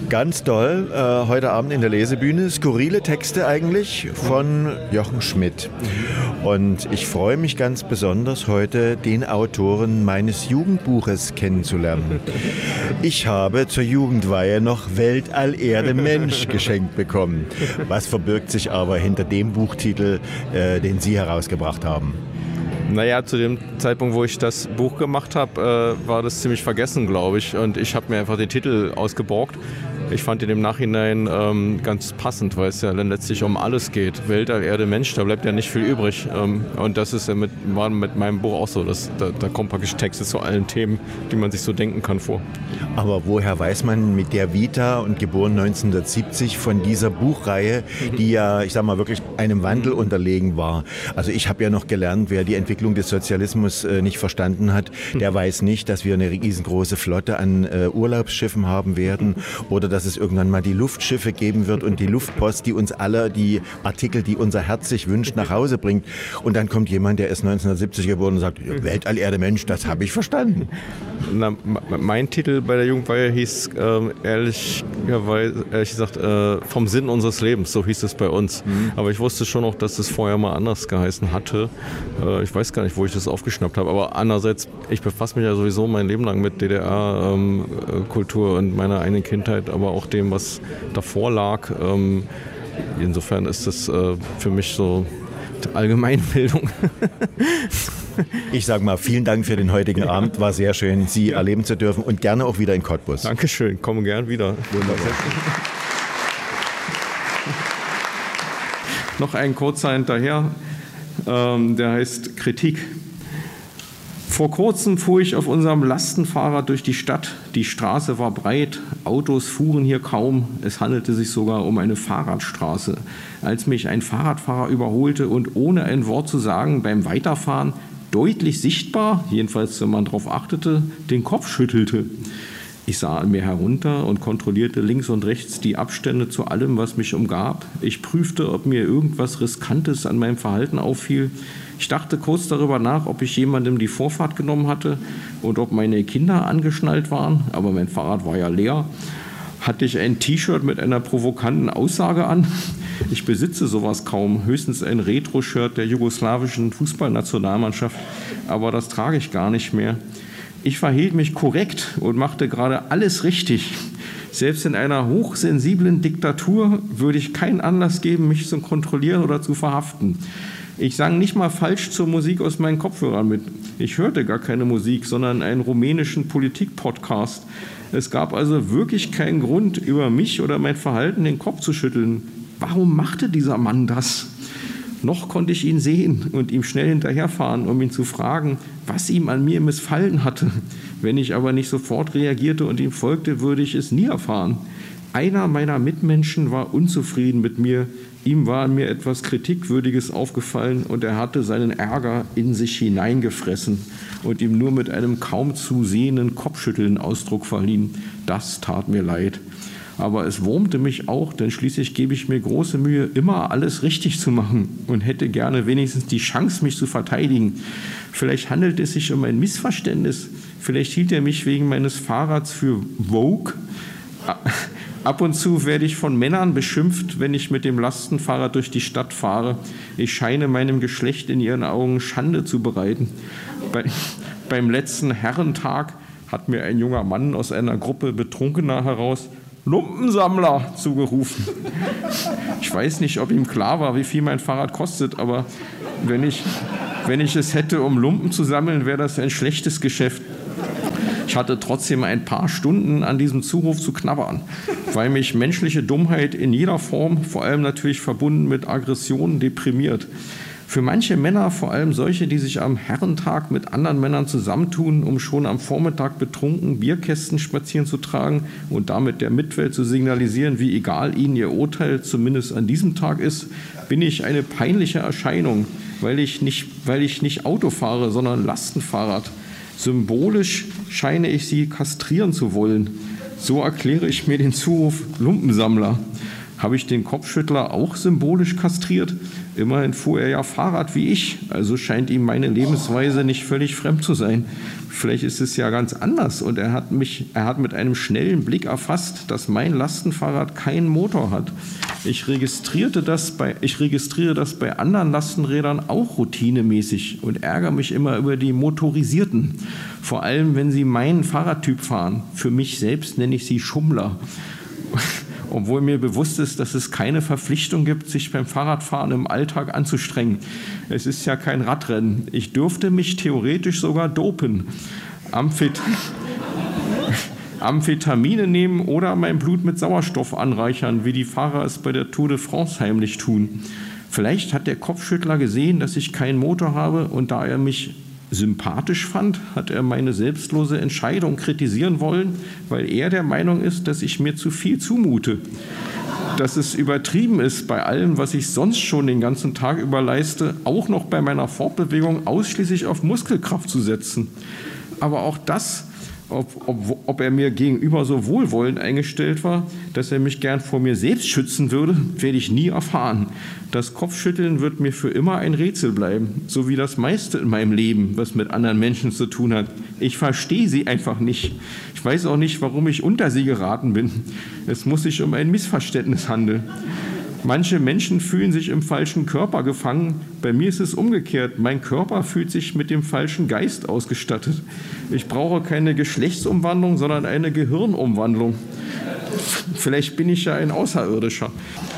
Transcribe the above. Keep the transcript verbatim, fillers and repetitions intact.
Ganz toll. Äh, heute Abend in der Lesebühne. Skurrile Texte eigentlich von Jochen Schmidt. Und ich freue mich ganz besonders, heute den Autoren meines Jugendbuches kennenzulernen. Ich habe zur Jugendweihe noch Weltall, Erde, Mensch geschenkt bekommen. Was verbirgt sich aber hinter dem Buchtitel, äh, den Sie herausgebracht haben? Naja, zu dem Zeitpunkt, wo ich das Buch gemacht habe, äh, war das ziemlich vergessen, glaube ich. Und ich habe mir einfach den Titel ausgeborgt. Ich fand ihn im Nachhinein ähm, ganz passend, weil es ja dann letztlich um alles geht. Weltall, Erde, Mensch, da bleibt ja nicht viel übrig. Ähm, und das ist ja mit, war mit meinem Buch auch so. Dass, da, da kommen praktisch Texte zu allen Themen, die man sich so denken kann, vor. Aber woher weiß man mit der Vita und geboren neunzehnhundertsiebzig von dieser Buchreihe, die ja, ich sag mal, wirklich einem Wandel unterlegen war? Also ich habe ja noch gelernt, wer die Entwicklung des Sozialismus äh, nicht verstanden hat, der weiß nicht, dass wir eine riesengroße Flotte an äh, Urlaubsschiffen haben werden oder dass es irgendwann mal die Luftschiffe geben wird und die Luftpost, die uns alle die Artikel, die unser Herz sich wünscht, nach Hause bringt. Und dann kommt jemand, der ist neunzehnhundertsiebzig geboren und sagt, Weltall, Erde, Mensch, das habe ich verstanden. Na, mein Titel bei der Jugendweihe hieß ähm, ehrlich, ja, weil, ehrlich gesagt äh, vom Sinn unseres Lebens, so hieß es bei uns. Mhm. Aber ich wusste schon auch, dass es vorher mal anders geheißen hatte. Äh, ich weiß gar nicht, wo ich das aufgeschnappt habe. Aber andererseits, ich befasse mich ja sowieso mein Leben lang mit D D R-Kultur ähm, und meiner eigenen Kindheit, aber auch dem, was davor lag. Ähm, insofern ist das äh, für mich so Allgemeinbildung. Ich sage mal, vielen Dank für den heutigen ja. Abend. War sehr schön, Sie ja. erleben zu dürfen und gerne auch wieder in Cottbus. Dankeschön, komme gern wieder. Wunderbar. Noch ein kurzer hinterher, ähm, der heißt Kritik. Vor kurzem fuhr ich auf unserem Lastenfahrrad durch die Stadt. Die Straße war breit, Autos fuhren hier kaum. Es handelte sich sogar um eine Fahrradstraße. Als mich ein Fahrradfahrer überholte und ohne ein Wort zu sagen beim Weiterfahren deutlich sichtbar, jedenfalls wenn man darauf achtete, den Kopf schüttelte. Ich sah an mir herunter und kontrollierte links und rechts die Abstände zu allem, was mich umgab. Ich prüfte, ob mir irgendwas Riskantes an meinem Verhalten auffiel. Ich dachte kurz darüber nach, ob ich jemandem die Vorfahrt genommen hatte und ob meine Kinder angeschnallt waren, aber mein Fahrrad war ja leer. Hatte ich ein T-Shirt mit einer provokanten Aussage an? Ich besitze sowas kaum, höchstens ein Retro-Shirt der jugoslawischen Fußballnationalmannschaft, aber das trage ich gar nicht mehr. Ich verhielt mich korrekt und machte gerade alles richtig. Selbst in einer hochsensiblen Diktatur würde ich keinen Anlass geben, mich zu kontrollieren oder zu verhaften. Ich sang nicht mal falsch zur Musik aus meinen Kopfhörern mit. Ich hörte gar keine Musik, sondern einen rumänischen Politik-Podcast. Es gab also wirklich keinen Grund, über mich oder mein Verhalten den Kopf zu schütteln. Warum machte dieser Mann das? Noch konnte ich ihn sehen und ihm schnell hinterherfahren, um ihn zu fragen, was ihm an mir missfallen hatte. Wenn ich aber nicht sofort reagierte und ihm folgte, würde ich es nie erfahren. Einer meiner Mitmenschen war unzufrieden mit mir. Ihm war an mir etwas Kritikwürdiges aufgefallen und er hatte seinen Ärger in sich hineingefressen und ihm nur mit einem kaum zu sehenden Kopfschütteln Ausdruck verliehen. Das tat mir leid. Aber es wurmte mich auch, denn schließlich gebe ich mir große Mühe, immer alles richtig zu machen und hätte gerne wenigstens die Chance, mich zu verteidigen. Vielleicht handelt es sich um ein Missverständnis. Vielleicht hielt er mich wegen meines Fahrrads für Vogue. Ab und zu werde ich von Männern beschimpft, wenn ich mit dem Lastenfahrrad durch die Stadt fahre. Ich scheine meinem Geschlecht in ihren Augen Schande zu bereiten. Bei, beim letzten Herrentag hat mir ein junger Mann aus einer Gruppe Betrunkener heraus Lumpensammler zugerufen. Ich weiß nicht, ob ihm klar war, wie viel mein Fahrrad kostet, aber wenn ich, wenn ich es hätte, um Lumpen zu sammeln, wäre das ein schlechtes Geschäft. Ich hatte trotzdem ein paar Stunden an diesem Zuruf zu knabbern, weil mich menschliche Dummheit in jeder Form, vor allem natürlich verbunden mit Aggressionen, deprimiert. Für manche Männer, vor allem solche, die sich am Herrentag mit anderen Männern zusammentun, um schon am Vormittag betrunken Bierkästen spazieren zu tragen und damit der Mitwelt zu signalisieren, wie egal ihnen ihr Urteil zumindest an diesem Tag ist, bin ich eine peinliche Erscheinung, weil ich nicht, weil ich nicht Auto fahre, sondern Lastenfahrrad. Symbolisch scheine ich sie kastrieren zu wollen. So erkläre ich mir den Zuruf Lumpensammler. Habe ich den Kopfschüttler auch symbolisch kastriert? Immerhin fuhr er ja Fahrrad wie ich, also scheint ihm meine Lebensweise nicht völlig fremd zu sein. Vielleicht ist es ja ganz anders und er hat mich, er hat mit einem schnellen Blick erfasst, dass mein Lastenfahrrad keinen Motor hat. Ich registrierte das bei, ich registriere das bei anderen Lastenrädern auch routinemäßig und ärgere mich immer über die Motorisierten. Vor allem, wenn sie meinen Fahrradtyp fahren. Für mich selbst nenne ich sie Schummler. Obwohl mir bewusst ist, dass es keine Verpflichtung gibt, sich beim Fahrradfahren im Alltag anzustrengen. Es ist ja kein Radrennen. Ich dürfte mich theoretisch sogar dopen, Amphet Amphetamine nehmen oder mein Blut mit Sauerstoff anreichern, wie die Fahrer es bei der Tour de France heimlich tun. Vielleicht hat der Kopfschüttler gesehen, dass ich keinen Motor habe und da er mich sympathisch fand, hat er meine selbstlose Entscheidung kritisieren wollen, weil er der Meinung ist, dass ich mir zu viel zumute. Dass es übertrieben ist, bei allem, was ich sonst schon den ganzen Tag über leiste, auch noch bei meiner Fortbewegung ausschließlich auf Muskelkraft zu setzen. Aber auch das, ob, ob, ob er mir gegenüber so wohlwollend eingestellt war, dass er mich gern vor mir selbst schützen würde, werde ich nie erfahren. Das Kopfschütteln wird mir für immer ein Rätsel bleiben, so wie das meiste in meinem Leben, was mit anderen Menschen zu tun hat. Ich verstehe sie einfach nicht. Ich weiß auch nicht, warum ich unter sie geraten bin. Es muss sich um ein Missverständnis handeln. Manche Menschen fühlen sich im falschen Körper gefangen. Bei mir ist es umgekehrt. Mein Körper fühlt sich mit dem falschen Geist ausgestattet. Ich brauche keine Geschlechtsumwandlung, sondern eine Gehirnumwandlung. Vielleicht bin ich ja ein Außerirdischer.